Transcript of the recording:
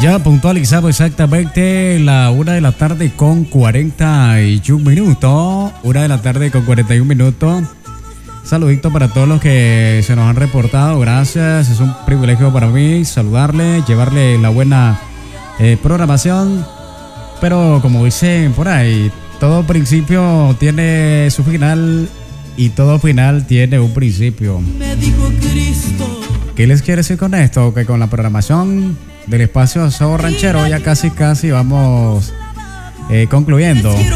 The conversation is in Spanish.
Ya puntualizado exactamente la 1 de la tarde con 41 minutos. 1 de la tarde con 41 minutos. Saludito para todos los que se nos han reportado. Gracias. Es un privilegio para mí saludarle, llevarle la buena programación. Pero como dicen por ahí, todo principio tiene su final y todo final tiene un principio. ¿Qué les quiere decir con esto? Que con la programación del espacio Sabor Ranchero ya casi vamos concluyendo.